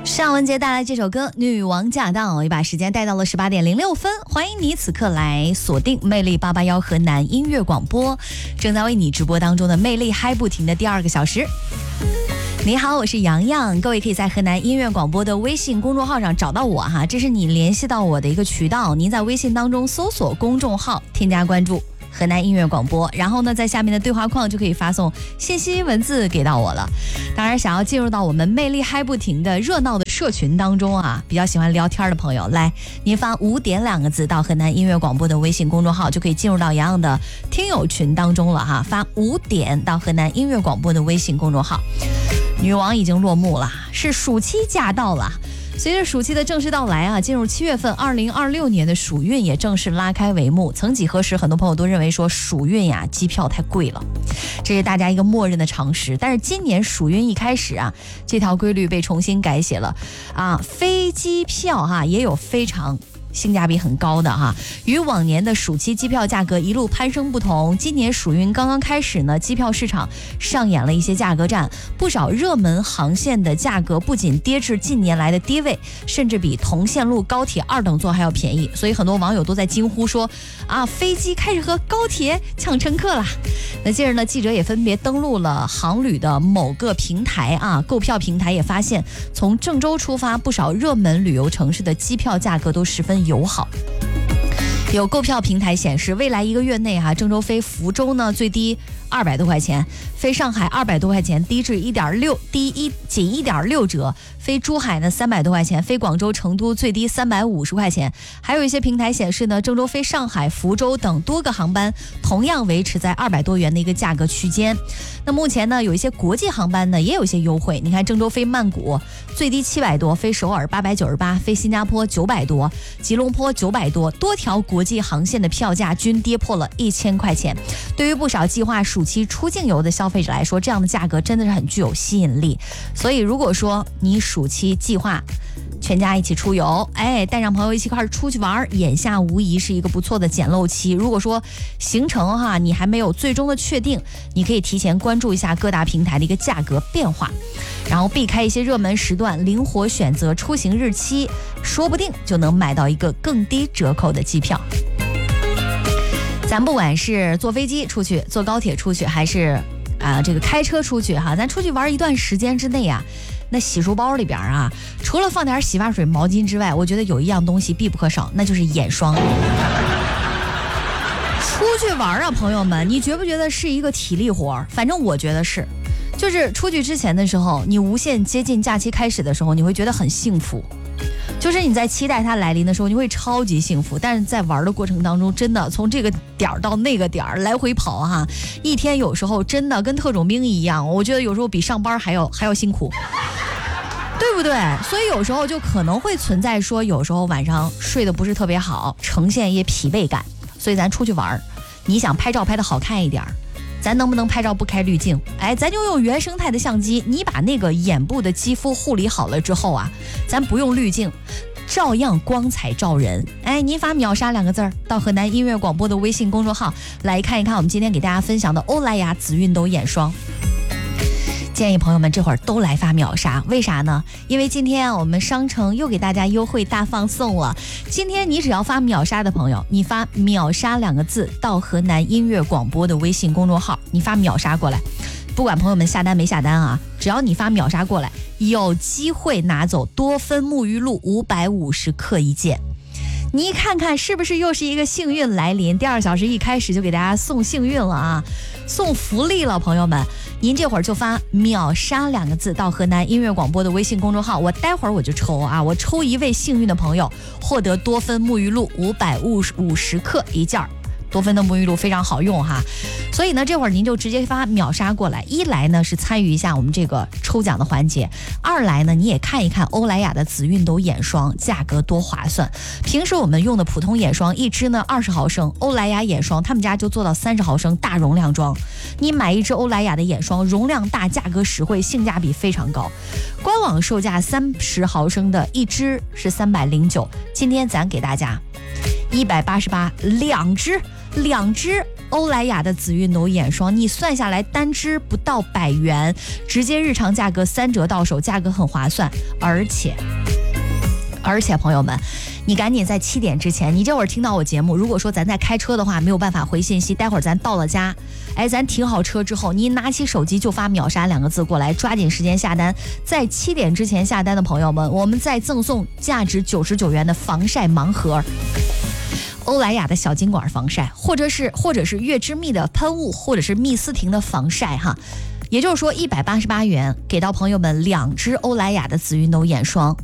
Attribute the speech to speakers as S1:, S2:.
S1: 尚雯婕带来这首歌《女王驾到》，也把时间带到了18点06分。欢迎你此刻来锁定魅力881河南音乐广播，正在为你直播当中的魅力嗨不停的第2个小时。你好，我是洋洋，各位可以在河南音乐广播的微信公众号上找到我哈，这是你联系到我的一个渠道。您在微信当中搜索公众号，添加关注河南音乐广播，然后呢，在下面的对话框就可以发送信息文字给到我了。当然，想要进入到我们魅力嗨不停的热闹的社群当中啊，比较喜欢聊天的朋友，来，您发5点2个字到河南音乐广播的微信公众号，就可以进入到洋洋的听友群当中了哈。发5点到河南音乐广播的微信公众号。女王已经落幕了，是暑期驾到了。随着暑期的正式到来啊，进入7月份，2026年的暑运也正式拉开帷幕。曾几何时，很多朋友都认为说暑运呀，机票太贵了，这是大家一个默认的常识。但是今年暑运一开始啊，这条规律被重新改写了啊，飞机票哈也有非常性价比很高的哈，与往年的暑期机票价格一路攀升不同，今年暑运刚刚开始呢，机票市场上演了一些价格战，不少热门航线的价格不仅跌至近年来的低位，甚至比同线路高铁2等座还要便宜，所以很多网友都在惊呼说啊，飞机开始和高铁抢乘客了。那近日呢，记者也分别登录了航旅的某个平台啊，购票平台也发现，从郑州出发不少热门旅游城市的机票价格都十分友好。有购票平台显示，未来1个月内郑州飞福州呢最低200多块钱，飞上海200多块钱，低至仅 1.6折，飞珠海呢300多块钱，飞广州成都最低350块钱。还有一些平台显示呢，郑州飞上海、福州等多个航班同样维持在200多元的一个价格区间。那目前呢，有一些国际航班呢也有一些优惠，你看郑州飞曼谷最低700多，飞首尔898，飞新加坡900多，吉隆坡900多，多条国际航线的票价均跌破了1000块钱。对于不少计划暑期出境游的消费者来说，这样的价格真的是很具有吸引力。所以如果说你暑期计划全家一起出游，带上朋友一起出去玩，眼下无疑是一个不错的捡漏期。如果说行程你还没有最终的确定，你可以提前关注一下各大平台的一个价格变化，然后避开一些热门时段，灵活选择出行日期，说不定就能买到一个更低折扣的机票。咱不管是坐飞机出去，坐高铁出去，还是这个开车出去咱出去玩一段时间之内那洗漱包里边除了放点洗发水、毛巾之外，我觉得有一样东西必不可少，那就是眼霜。出去玩朋友们，你觉不觉得是一个体力活？反正我觉得是。就是出去之前的时候，你无限接近假期开始的时候，你会觉得很幸福。就是你在期待它来临的时候，你会超级幸福，但是在玩的过程当中，真的从这个点到那个点来回跑一天有时候真的跟特种兵一样，我觉得有时候比上班还要辛苦，对不对？所以有时候就可能会存在说，有时候晚上睡得不是特别好，呈现一些疲惫感。所以咱出去玩，你想拍照拍得好看一点，咱能不能拍照不开滤镜？咱就用原生态的相机，你把那个眼部的肌肤护理好了之后咱不用滤镜，照样光彩照人。您发秒杀2个字到河南音乐广播的微信公众号来看一看我们今天给大家分享的欧莱雅紫熨斗眼霜。建议朋友们这会儿都来发秒杀，为啥呢？因为今天我们商城又给大家优惠大放送了。今天你只要发秒杀的朋友，你发秒杀2个字到河南音乐广播的微信公众号，你发秒杀过来，不管朋友们下单没下单只要你发秒杀过来，有机会拿走多芬沐浴露550克一件。你看看是不是又是一个幸运来临？第2小时一开始就给大家送幸运了送福利了，朋友们，您这会儿就发秒杀2个字到河南音乐广播的微信公众号，我待会儿我就抽我抽一位幸运的朋友，获得多芬沐浴露550克一件。多芬的沐浴露非常好用所以呢这会儿您就直接发秒杀过来，一来呢是参与一下我们这个抽奖的环节，二来呢你也看一看欧莱雅的紫熨斗眼霜价格多划算。平时我们用的普通眼霜一支呢20毫升，欧莱雅眼霜他们家就做到30毫升大容量装，你买一支欧莱雅的眼霜，容量大，价格实惠，性价比非常高。官网售价30毫升的一支是309，今天咱给大家188，两支欧莱雅的紫熨斗眼霜，你算下来单支不到100元，直接日常价格3折到手，价格很划算。而且朋友们，你赶紧在7点之前，你这会儿听到我节目，如果说咱在开车的话没有办法回信息，待会儿咱到了家，咱停好车之后，你拿起手机就发秒杀2个字过来，抓紧时间下单。在7点之前下单的朋友们，我们再赠送价值99元的防晒盲盒，欧莱雅的小金管防晒，或者是悦之蜜的喷雾，或者是蜜丝婷的防晒哈。也就是说188元给到朋友们2支欧莱雅的紫熨斗眼霜。